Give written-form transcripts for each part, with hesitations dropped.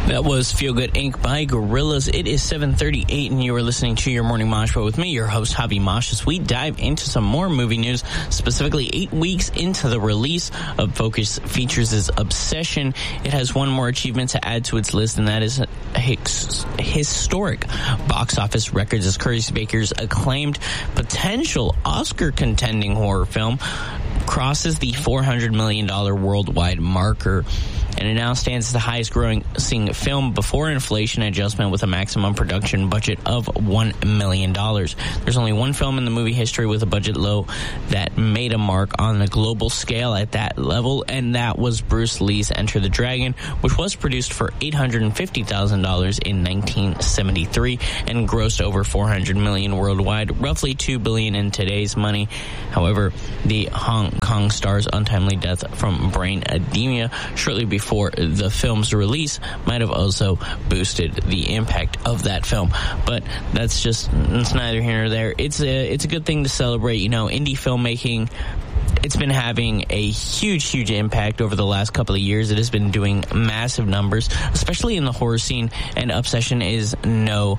That was Feel Good Inc. by Gorillaz. It is 7:38, and you are listening to your Morning Mosh Pit with me, your host, Javi Mosh, as we dive into some more movie news, specifically 8 weeks into the release of Focus Features' Obsession. It has one more achievement to add to its list, and that is historic box office records as Curtis Baker's acclaimed potential Oscar-contending horror film crosses the $400 million worldwide marker. And it now stands as the highest grossing film before inflation adjustment with a maximum production budget of $1 million. There's only one film in the movie history with a budget low that made a mark on a global scale at that level, and that was Bruce Lee's Enter the Dragon, which was produced for $850,000 in 1973 and grossed over $400 million worldwide, roughly $2 billion in today's money. However, the Hong Kong star's untimely death from brain edema shortly before the film's release might have also boosted the impact of that film. But it's neither here nor there. It's a good thing to celebrate. You know, indie filmmaking, it's been having a huge impact over the last couple of years. It has been doing massive numbers, especially in the horror scene, and Obsession is no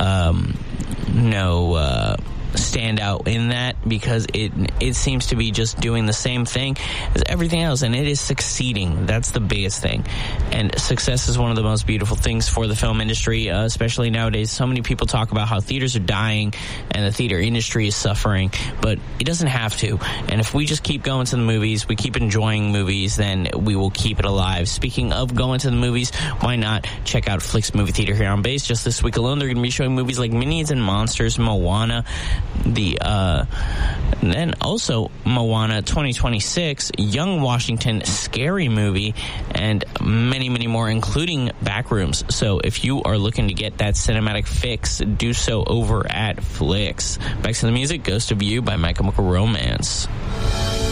standout in that, because it seems to be just doing the same thing as everything else, and it is succeeding. That's the biggest thing, and success is one of the most beautiful things for the film industry, especially nowadays. So many people talk about how theaters are dying and the theater industry is suffering, but it doesn't have to. And if we just keep going to the movies, we keep enjoying movies, then we will keep it alive. Speaking of going to the movies, why not check out Flicks Movie Theater here on base? Just this week alone, they're going to be showing movies like Minions and Monsters, Moana, and then also Moana 2026, Young Washington, Scary Movie, and many more, including Backrooms. So if you are looking to get that cinematic fix, do so over at Flicks. Back to the music, Ghost of You by My Chemical Romance.